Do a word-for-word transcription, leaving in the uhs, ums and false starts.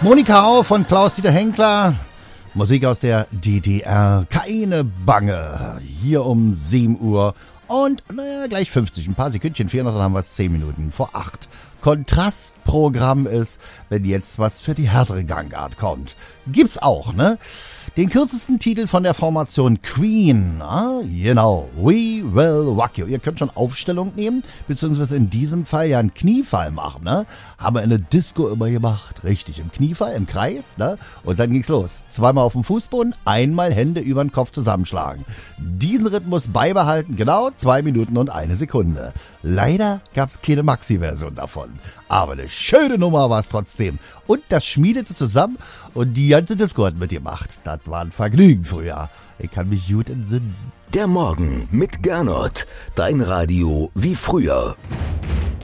Monika Au von Klaus-Dieter Henkler. Musik aus der D D R. Keine Bange. Hier um sieben Uhr. Und, naja, gleich fünfzig. Ein paar Sekündchen fehlen noch, dann haben wir es zehn Minuten vor acht. Kontrastprogramm ist, wenn jetzt was für die härtere Gangart kommt. Gibt's auch, ne? Den kürzesten Titel von der Formation Queen. Ah, genau. We Will Rock You. Ihr könnt schon Aufstellung nehmen, beziehungsweise in diesem Fall ja einen Kniefall machen, ne? Haben wir in der Disco immer gemacht. Richtig, im Kniefall, im Kreis, ne? Und dann ging's los. Zweimal auf dem Fußboden, einmal Hände über den Kopf zusammenschlagen. Diesen Rhythmus beibehalten, genau zwei Minuten und eine Sekunde. Leider gab's keine Maxi-Version davon. Aber eine schöne Nummer war es trotzdem. Und das schmiedete zusammen und die ganze Disco hat mitgemacht. Das war ein Vergnügen früher. Ich kann mich gut entsinnen. Der Morgen mit Gernot. Dein Radio wie früher.